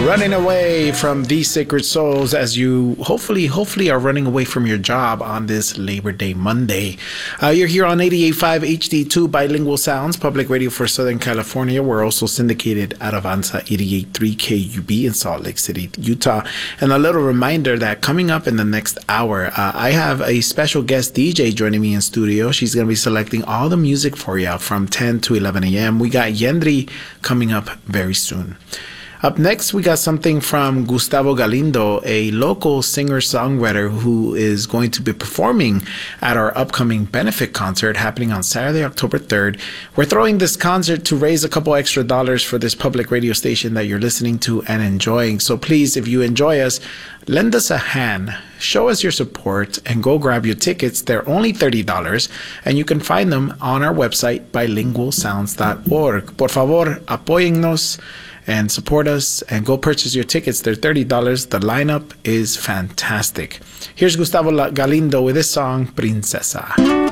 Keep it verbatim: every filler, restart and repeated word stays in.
Running away from these sacred souls as you hopefully, hopefully are running away from your job on this Labor Day Monday. Uh, you're here on eighty-eight point five H D two Bilingual Sounds, public radio for Southern California. We're also syndicated at Avanza eighty-eight point three K U B in Salt Lake City, Utah. And a little reminder that coming up in the next hour, uh, I have a special guest D J joining me in studio. She's going to be selecting all the music for you from ten to eleven a.m. We got Yendri coming up very soon. Up next, we got something from Gustavo Galindo, a local singer-songwriter who is going to be performing at our upcoming benefit concert happening on Saturday, October third. We're throwing this concert to raise a couple extra dollars for this public radio station that you're listening to and enjoying. So please, if you enjoy us, lend us a hand, show us your support, and go grab your tickets. They're only thirty dollars, and you can find them on our website, bilingual sounds dot org. Por favor, apóyennos and support us and go purchase your tickets. They're thirty dollars. The lineup is fantastic. Here's Gustavo Galindo with his song, Princesa.